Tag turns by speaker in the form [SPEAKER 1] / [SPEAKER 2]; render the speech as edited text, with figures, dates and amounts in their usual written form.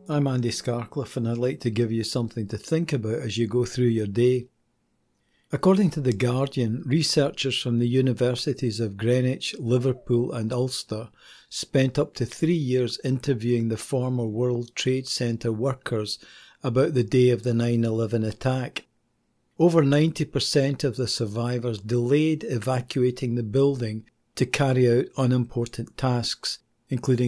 [SPEAKER 1] I'm Andy Scarcliffe, and I'd like to give you something to think about as you go through your day. According to The Guardian, researchers from the universities of Greenwich, Liverpool and Ulster spent up to 3 years interviewing the former World Trade Center workers about the day of the 9/11 attack. Over 90% of the survivors delayed evacuating the building to carry out unimportant tasks, including